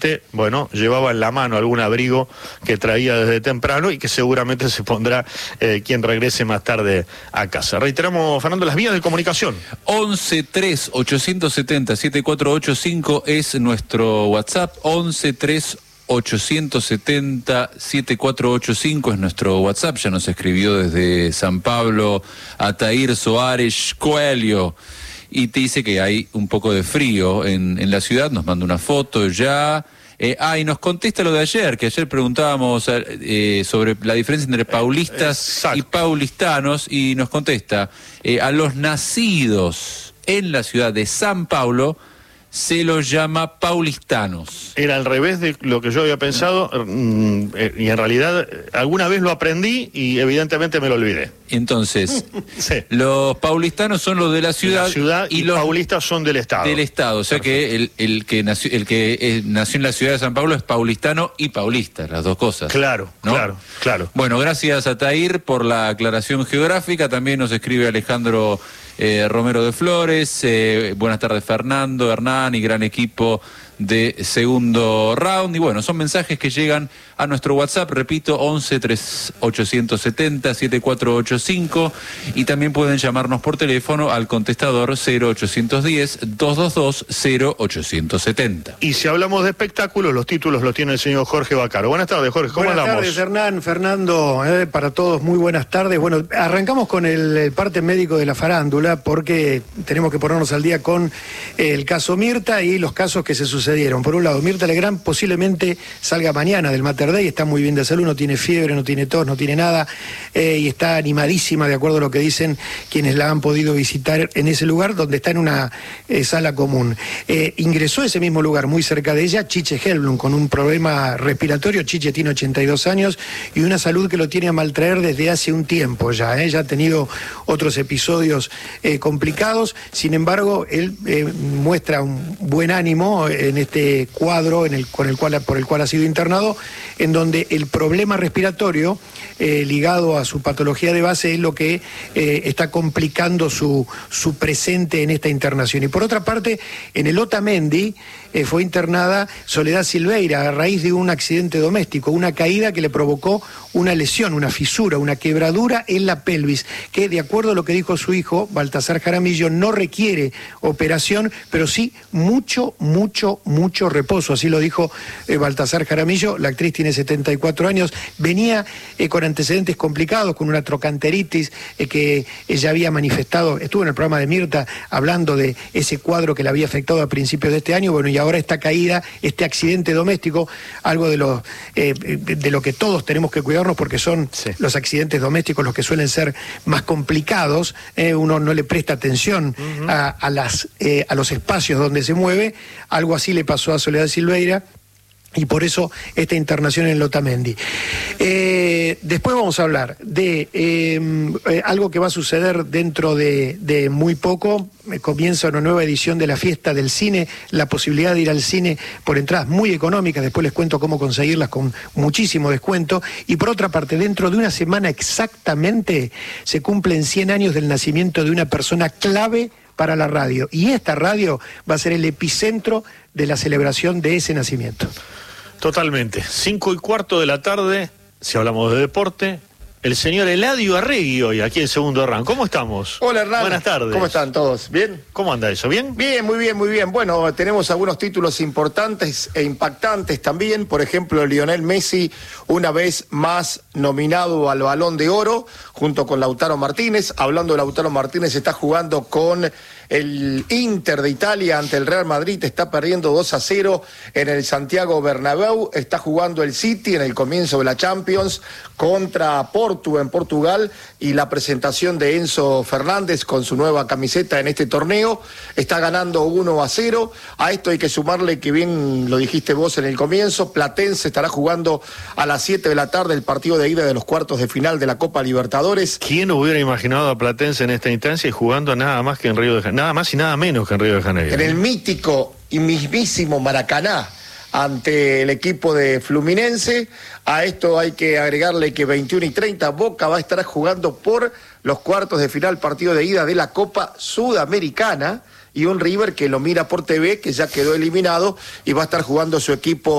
bueno, llevaba en la mano algún abrigo que traía desde temprano y que seguramente se pondrá quien regrese más tarde a casa. Reiteramos, Fernando, las vías de comunicación. 11-3-870-7485 es nuestro WhatsApp, 11-3-870-7485 es nuestro WhatsApp. Ya nos escribió desde San Pablo Atair Soares Coelho y te dice que hay un poco de frío en la ciudad, nos manda una foto ya. Y nos contesta lo de ayer, que ayer preguntábamos sobre la diferencia entre paulistas y paulistanos, y nos contesta, a los nacidos en la ciudad de San Pablo se los llama paulistanos. Era al revés de lo que yo había pensado, y en realidad alguna vez lo aprendí y evidentemente me lo olvidé. Entonces, sí. Los paulistanos son los de la ciudad y los paulistas son del Estado. Del Estado, o sea que el que nació en la ciudad de San Pablo es paulistano y paulista, las dos cosas. Claro, ¿no? Claro. Bueno, gracias a Tair por la aclaración geográfica. También nos escribe Alejandro Romero de Flores. Buenas tardes, Fernando, Hernán y gran equipo de Segundo Round. Y bueno, son mensajes que llegan a nuestro WhatsApp, repito, 11-3870-7485, y también pueden llamarnos por teléfono al contestador 0810-222-0870. Y si hablamos de espectáculos, los títulos los tiene el señor Jorge Vaccaro. Buenas tardes, Jorge, ¿cómo andamos? Buenas tardes, Hernán, Fernando, para todos muy buenas tardes. Bueno, arrancamos con el parte médico de la farándula, porque tenemos que ponernos al día con el caso Mirta y los casos que se sucedieron. Por un lado, Mirta Legrand posiblemente salga mañana del Mater Dei, está muy bien de salud, no tiene fiebre, no tiene tos, no tiene nada, y está animadísima, de acuerdo a lo que dicen quienes la han podido visitar en ese lugar, donde está en una sala común. Ingresó a ese mismo lugar, muy cerca de ella, Chiche Helblum, con un problema respiratorio. Chiche tiene 82 años y una salud que lo tiene a maltraer desde hace un tiempo ya. Ya ha tenido otros episodios complicados, sin embargo, él muestra un buen ánimo en este cuadro por el cual ha sido internado, en donde el problema respiratorio ligado a su patología de base es lo que está complicando su presente en esta internación. Y por otra parte, en el Otamendi fue internada Soledad Silveira a raíz de un accidente doméstico, una caída que le provocó una lesión, una fisura, una quebradura en la pelvis, que de acuerdo a lo que dijo su hijo, Baltasar Jaramillo, no requiere operación, pero sí mucho reposo. Así lo dijo Baltasar Jaramillo. La actriz tiene 74 años, venía con antecedentes complicados, con una trocanteritis que ella había manifestado, estuvo en el programa de Mirta hablando de ese cuadro que le había afectado a principios de este año. Bueno, y ahora esta caída, este accidente doméstico, algo de lo que todos tenemos que cuidarnos, porque son los accidentes domésticos los que suelen ser más complicados. Uno no le presta atención a los espacios donde se mueve. Algo así le pasó a Soledad Silveira, y por eso esta internación en el Otamendi. Después vamos a hablar de algo que va a suceder dentro de muy poco. Comienza una nueva edición de la Fiesta del Cine, la posibilidad de ir al cine por entradas muy económicas. Después les cuento cómo conseguirlas con muchísimo descuento. Y por otra parte, dentro de una semana exactamente se cumplen 100 años del nacimiento de una persona clave para la radio, y esta radio va a ser el epicentro de la celebración de ese nacimiento. Totalmente. 5:15 de la tarde, si hablamos de deporte, el señor Eladio Arregui hoy, aquí en Segundo Round. ¿Cómo estamos? Hola, Hernán. Buenas tardes. ¿Cómo están todos? ¿Bien? ¿Cómo anda eso? ¿Bien? Bien, muy bien, muy bien. Bueno, tenemos algunos títulos importantes e impactantes también. Por ejemplo, Lionel Messi, una vez más nominado al Balón de Oro, junto con Lautaro Martínez. Hablando de Lautaro Martínez, está jugando con el Inter de Italia ante el Real Madrid, está perdiendo 2-0 en el Santiago Bernabéu. Está jugando el City en el comienzo de la Champions contra Porto en Portugal, y la presentación de Enzo Fernández con su nueva camiseta en este torneo. Está ganando 1-0. A esto hay que sumarle que, bien lo dijiste vos en el comienzo, Platense estará jugando a las 7 de la tarde el partido de ida de los cuartos de final de la Copa Libertadores. ¿Quién hubiera imaginado a Platense en esta instancia y jugando nada más que en Río de Janeiro? Nada más y nada menos que en Río de Janeiro. En el mítico y mismísimo Maracaná, ante el equipo de Fluminense. A esto hay que agregarle que 21:30 Boca va a estar jugando por los cuartos de final, partido de ida de la Copa Sudamericana, y un River que lo mira por TV, que ya quedó eliminado y va a estar jugando su equipo